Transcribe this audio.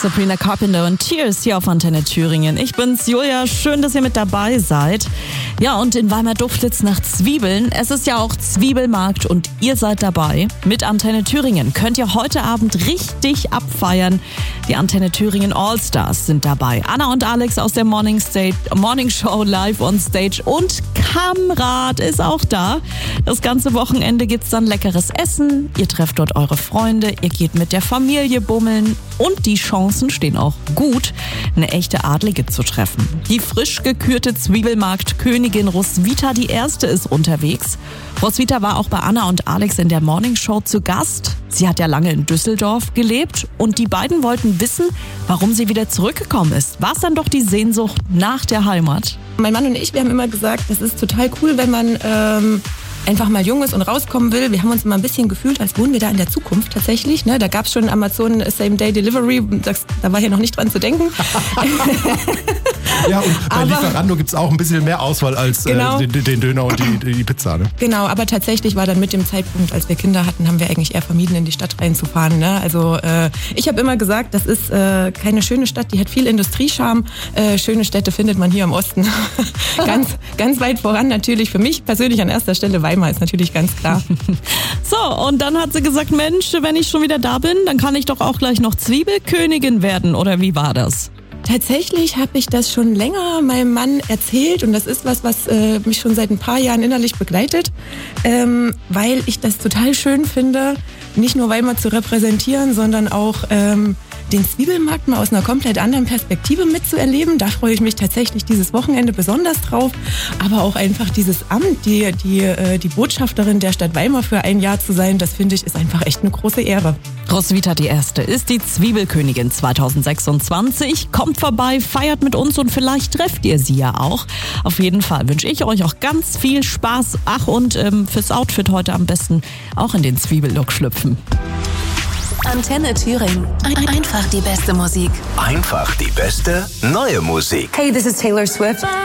Sabrina Carpenter und Tears hier auf Antenne Thüringen. Ich bin's, Julia. Schön, dass ihr mit dabei seid. Ja, und in Weimar duftet's nach Zwiebeln. Es ist ja auch Zwiebelmarkt und ihr seid dabei. Mit Antenne Thüringen könnt ihr heute Abend richtig abfeiern. Die Antenne Thüringen All-Stars sind dabei. Anna und Alex aus der Morning Show live on stage und Kamrat ist auch da. Das ganze Wochenende gibt's dann leckeres Essen. Ihr trefft dort eure Freunde, ihr geht mit der Familie bummeln und die Chancen stehen auch gut, eine echte Adlige zu treffen. Die frisch gekürte Zwiebelmarktkönigin Roswitha die Erste ist unterwegs. Roswitha war auch bei Anna und Alex in der Morning Show zu Gast. Sie hat ja lange in Düsseldorf gelebt und die beiden wollten wissen, warum sie wieder zurückgekommen ist. War es dann doch die Sehnsucht nach der Heimat? Mein Mann und ich, wir haben immer gesagt, das ist total cool, wenn man einfach mal jung ist und rauskommen will. Wir haben uns immer ein bisschen gefühlt, als wohnen wir da in der Zukunft tatsächlich. Ne? Da gab es schon Amazon Same-Day-Delivery, da war hier noch nicht dran zu denken. Ja, und bei Lieferando gibt es auch ein bisschen mehr Auswahl als den Döner und die Pizza. Ne? Genau, aber tatsächlich war dann mit dem Zeitpunkt, als wir Kinder hatten, haben wir eigentlich eher vermieden, in die Stadt reinzufahren. Ne? Also ich habe immer gesagt, das ist keine schöne Stadt, die hat viel Industriescharme. Schöne Städte findet man hier im Osten. ganz weit voran natürlich für mich persönlich an erster Stelle Weimar ist natürlich ganz klar. So, und dann hat sie gesagt, Mensch, wenn ich schon wieder da bin, dann kann ich doch auch gleich noch Zwiebelkönigin werden, oder wie war das? Tatsächlich habe ich das schon länger meinem Mann erzählt und das ist was mich schon seit ein paar Jahren innerlich begleitet, weil ich das total schön finde, nicht nur Weimar zu repräsentieren, sondern auch den Zwiebelmarkt mal aus einer komplett anderen Perspektive mitzuerleben. Da freue ich mich tatsächlich dieses Wochenende besonders drauf. Aber auch einfach dieses Amt, die Botschafterin der Stadt Weimar für ein Jahr zu sein, das finde ich, ist einfach echt eine große Ehre. Roswitha die Erste ist die Zwiebelkönigin 2026. Kommt vorbei, feiert mit uns und vielleicht trefft ihr sie ja auch. Auf jeden Fall wünsche ich euch auch ganz viel Spaß. Ach, und fürs Outfit heute am besten auch in den Zwiebellook schlüpfen. Antenne Thüringen. Einfach die beste Musik. Einfach die beste neue Musik. Hey, this is Taylor Swift.